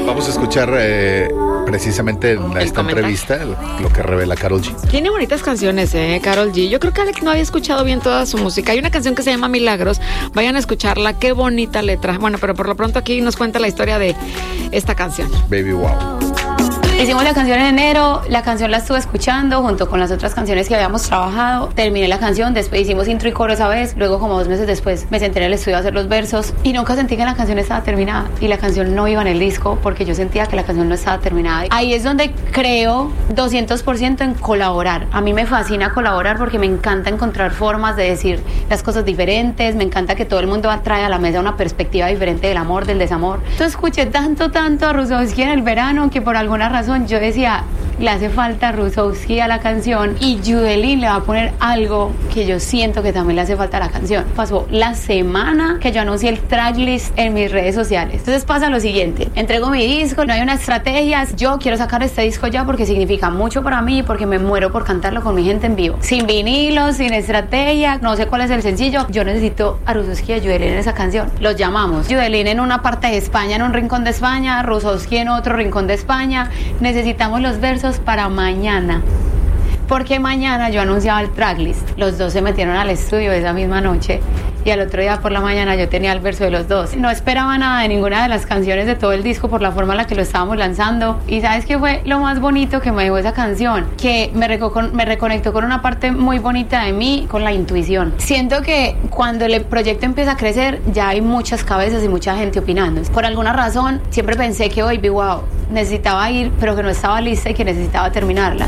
Vamos a escuchar precisamente en esta entrevista lo que revela Karol G. Tiene bonitas canciones, Karol G. Yo creo que Alex no había escuchado bien toda su música. Hay una canción que se llama Milagros. Vayan a escucharla. Qué bonita letra. Bueno, pero por lo pronto aquí nos cuenta la historia de esta canción. Baby Wow. Hicimos la canción en enero, la canción la estuve escuchando junto con las otras canciones que habíamos trabajado, terminé la canción, después hicimos intro y coro esa vez, luego como 2 meses después me senté en el estudio a hacer los versos y nunca sentí que la canción estaba terminada y la canción no iba en el disco porque yo sentía que la canción no estaba terminada. Ahí es donde creo 200% en colaborar. A mí me fascina colaborar porque me encanta encontrar formas de decir las cosas diferentes, me encanta que todo el mundo trae a la mesa una perspectiva diferente del amor, del desamor. Entonces escuché tanto a Rusowski en el verano que por alguna razón yo decía, le hace falta Rusowski a la canción y Yudelín le va a poner algo que yo siento que también le hace falta a la canción. Pasó la semana que yo anuncié el tracklist en mis redes sociales. Entonces pasa lo siguiente, entrego mi disco, no hay una estrategia, yo quiero sacar este disco ya porque significa mucho para mí, porque me muero por cantarlo con mi gente en vivo. Sin vinilos, sin estrategia, no sé cuál es el sencillo, yo necesito a Rusowski y a Yudelín en esa canción. Los llamamos, Yudelín en una parte de España, en un rincón de España, Rusowski en otro rincón de España. Necesitamos los versos para mañana, porque mañana yo anunciaba el tracklist. Los dos se metieron al estudio esa misma noche y al otro día por la mañana yo tenía el verso de los dos. No esperaba nada de ninguna de las canciones de todo el disco por la forma en la que lo estábamos lanzando. Y ¿sabes qué fue lo más bonito que me dejó esa canción? Que me reconectó con una parte muy bonita de mí, con la intuición. Siento que cuando el proyecto empieza a crecer ya hay muchas cabezas y mucha gente opinando. Por alguna razón siempre pensé que Baby Wow necesitaba ir, pero que no estaba lista y que necesitaba terminarla.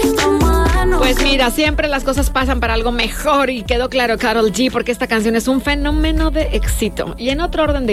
Pues mira, siempre las cosas pasan para algo mejor y quedó claro, Karol G, porque esta canción es un fenómeno de éxito. Y en otro orden de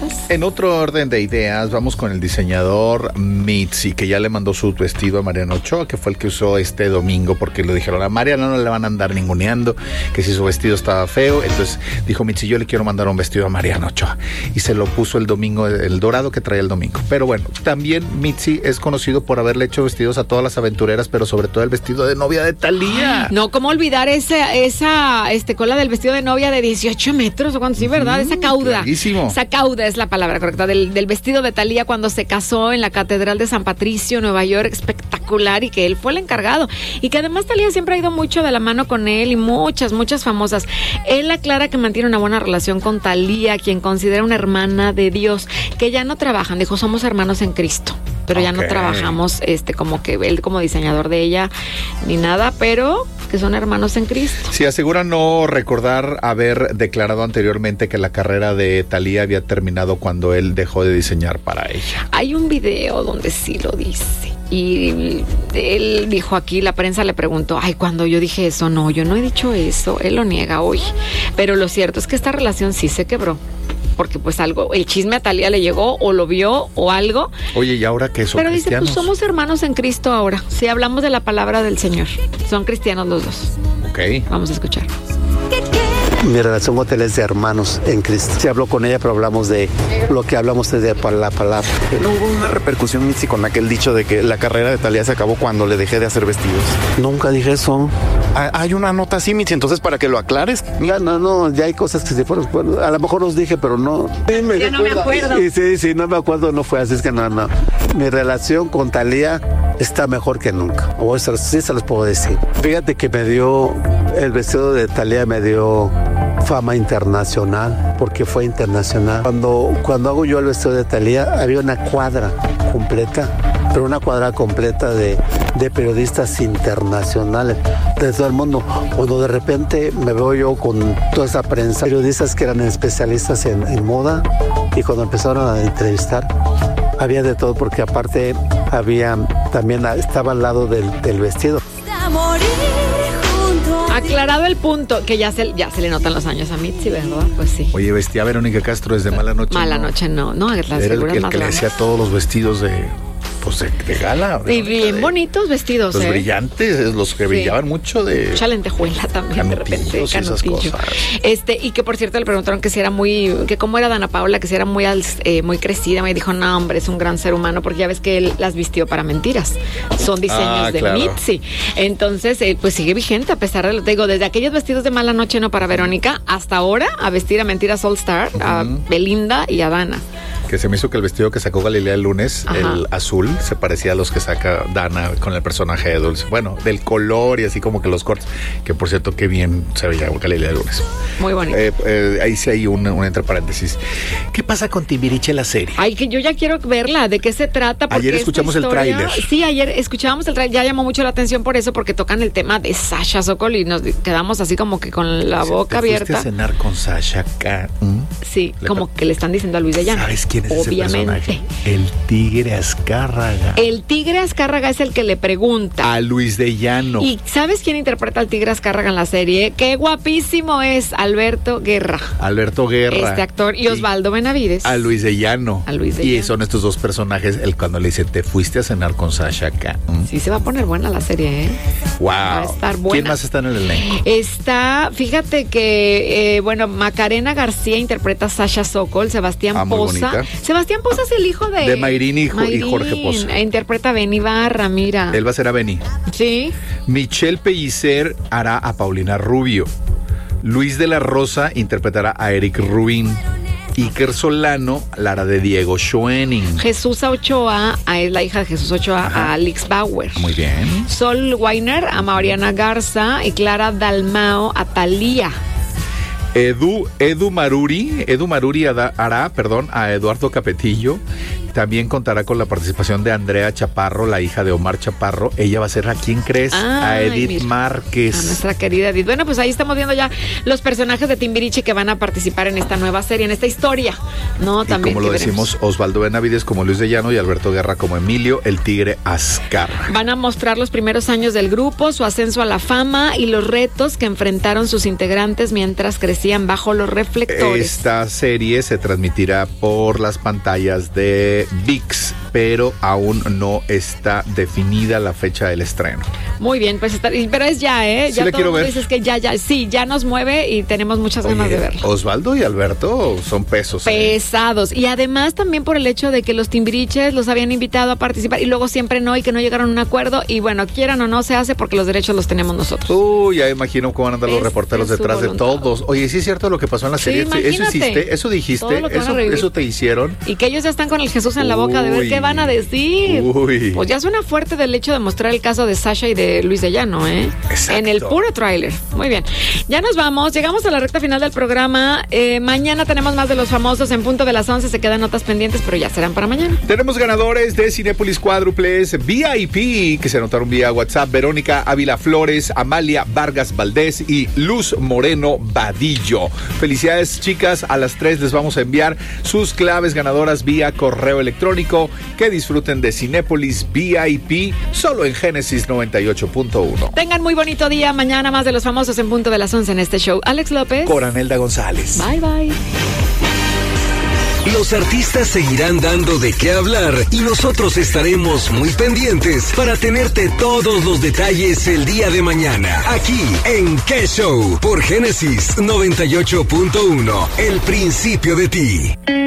ideas, vamos con el diseñador Mitzi, que ya le mandó su vestido a Mariana Ochoa, que fue el que usó este domingo, porque le dijeron a Mariana no le van a andar ninguneando, que si su vestido estaba feo. Entonces dijo Mitzi, yo le quiero mandar un vestido a Mariana Ochoa, y se lo puso el domingo, el dorado que traía el domingo. Pero bueno, también Mitzi es conocido por haberle hecho vestidos a todas las aventureras, pero sobre todo el vestido de novia de Thalía. No, ¿cómo olvidar esa cola del vestido de novia de 18 metros o cuánto? Sí, ¿verdad? Esa cauda. Clarísimo. Esa cauda es la palabra correcta del vestido de Thalía cuando se casó en la Catedral de San Patricio, Nueva York, espectacular, y que él fue el encargado. Y que además Thalía siempre ha ido mucho de la mano con él y muchas famosas. Él aclara que mantiene una buena relación con Thalía, quien considera una hermana de Dios, que ya no trabajan. Dijo, somos hermanos en Cristo. Pero ya no trabajamos como que él como diseñador de ella ni nada, pero que son hermanos en Cristo. Sí, asegura no recordar haber declarado anteriormente que la carrera de Thalía había terminado cuando él dejó de diseñar para ella. Hay un video donde sí lo dice. Y él dijo aquí, la prensa le preguntó, cuando yo dije eso, no, yo no he dicho eso, él lo niega hoy. Pero lo cierto es que esta relación sí se quebró. Porque pues el chisme a Thalía le llegó o lo vio o algo. Oye, ¿y ahora qué son Pero cristianos? Dice, pues somos hermanos en Cristo ahora. Si hablamos de la palabra del Señor. Son cristianos los dos. Ok. Vamos a escuchar. Mi relación con él es de hermanos en Cristo. Sí hablo con ella, pero hablamos de lo que hablamos desde la palabra. ¿No hubo una repercusión, Mitzi, con aquel dicho de que la carrera de Thalía se acabó cuando le dejé de hacer vestidos? Nunca dije eso. Hay una nota así, Mitzi, entonces para que lo aclares. Ya hay cosas que se fueron. Bueno, a lo mejor los dije, pero no. Ya no me acuerdo. Sí, no me acuerdo, no fue así, es que no. Mi relación con Thalía está mejor que nunca. O eso sí se los puedo decir. Fíjate que el vestido de Thalía me dio fama internacional, porque fue internacional. Cuando hago yo el vestido de Thalía, había una cuadra completa, pero una cuadra completa de periodistas internacionales de todo el mundo. Cuando de repente me veo yo con toda esa prensa, periodistas que eran especialistas en moda, y cuando empezaron a entrevistar, había de todo, porque aparte estaba al lado del vestido. Aclarado el punto, que ya se le notan los años a Mitzi, ¿verdad? Pues sí. Oye, vestía a Verónica Castro desde Mala Noche. Mala Noche no, las era figuras el más que le hacía todos los vestidos de gala. Y bien bonitos vestidos, los brillantes, los que brillaban mucho de... Mucha lentejuela también, de repente. Esas cosas. Y que por cierto le preguntaron que cómo era Dana Paola, que si era muy crecida. Me dijo, no, hombre, es un gran ser humano, porque ya ves que él las vistió para mentiras. Son diseños de Mitzi. Entonces, pues sigue vigente, a pesar de, desde aquellos vestidos de Mala Noche, no, para Verónica, hasta ahora, a vestir a Mentiras All Star, a Belinda y a Dana. Que se me hizo que el vestido que sacó Galilea el lunes, el azul, se parecía a los que saca Dana con el personaje de Dulce. Bueno, del color y así como que los cortes. Que por cierto, qué bien se veía Galilea el lunes. Muy bonito. Ahí sí hay un entre paréntesis. ¿Qué pasa con Timbiriche la serie? Ay, que yo ya quiero verla. ¿De qué se trata? Porque ayer escuchamos el tráiler. Sí, ayer escuchábamos el tráiler. Ya llamó mucho la atención por eso, porque tocan el tema de Sasha Sokol y nos quedamos así como que con la boca abierta. ¿Fuiste a cenar con Sasha? Sí, como que le están diciendo a Luis de Llano. ¿Sabes quién es obviamente ese personaje? El Tigre Azcárraga. El Tigre Azcárraga es el que le pregunta a Luis de Llano. ¿Y sabes quién interpreta al Tigre Azcárraga en la serie? ¡Qué guapísimo es! Alberto Guerra. Alberto Guerra. Este actor. Y Osvaldo Benavides. A Luis de Llano. A Luis de y Llano. Son estos dos personajes, cuando le dice, te fuiste a cenar con Sasha acá. Sí, se va a poner buena la serie, ¿eh? Wow. Va a estar buena. ¿Quién más está en el elenco? Fíjate que, Macarena García interpreta a Sasha Sokol, Sebastián Poza. Bonita. Sebastián Poza es el hijo de Mayrín y Jorge Poza. Interpreta a Benny Barra, mira. Él va a ser a Benny. Sí. Michelle Pellicer hará a Paulina Rubio. Luis de la Rosa interpretará a Eric Rubín. Iker Solano la hará de Diego Schoening. Jesús Ochoa es la hija de Jesús Ochoa, a Alex Bauer. Muy bien. Sol Weiner a Mariana Garza y Clara Dalmao a Thalía. Edu Maruri hará a Eduardo Capetillo. También contará con la participación de Andrea Chaparro, la hija de Omar Chaparro. Ella va a ser, ¿a quién crees? A Edith Márquez. A nuestra querida Edith. Bueno, pues ahí estamos viendo ya los personajes de Timbiriche que van a participar en esta nueva serie, en esta historia, ¿no? También, como lo decimos, Osvaldo Benavides como Luis de Llano y Alberto Guerra como Emilio, el Tigre Azcárraga. Van a mostrar los primeros años del grupo, su ascenso a la fama y los retos que enfrentaron sus integrantes mientras crecían bajo los reflectores. Esta serie se transmitirá por las pantallas de ViX, pero aún no está definida la fecha del estreno. Muy bien, pues pero es ya, Sí, ya le quiero ver. dices que ya nos mueve y tenemos muchas ganas de verlo. Osvaldo y Alberto son pesos. Pesados. Y además también por el hecho de que los Timbiriches los habían invitado a participar y luego siempre no, y que no llegaron a un acuerdo, y bueno, quieran o no se hace porque los derechos los tenemos nosotros. Uy, ya imagino cómo van a andar los reporteros detrás de todos. Oye, ¿sí es cierto lo que pasó en la serie? Imagínate. ¿Eso hiciste? ¿Eso dijiste? ¿Eso te hicieron? Y que ellos ya están con el Jesús en la boca de ver qué van a decir. Uy. Pues ya suena fuerte del hecho de mostrar el caso de Sasha y de Luis de Llano, ¿eh? Exacto. En el puro tráiler. Muy bien. Ya nos vamos. Llegamos a la recta final del programa. Mañana tenemos más de los famosos en punto de las 11. Se quedan notas pendientes, pero ya serán para mañana. Tenemos ganadores de Cinépolis Cuádruples VIP que se anotaron vía WhatsApp: Verónica Ávila Flores, Amalia Vargas Valdés y Luz Moreno Vadillo. Felicidades, chicas. A las 3 les vamos a enviar sus claves ganadoras vía correo electrónico. Que disfruten de Cinépolis VIP solo en Génesis 98.1. Tengan muy bonito día. Mañana más de los famosos en punto de las 11 en este show. Alex López. Coranelda González. Bye, bye. Los artistas seguirán dando de qué hablar y nosotros estaremos muy pendientes para tenerte todos los detalles el día de mañana, aquí en ¿Qué Show? Por Génesis 98.1, el principio de ti.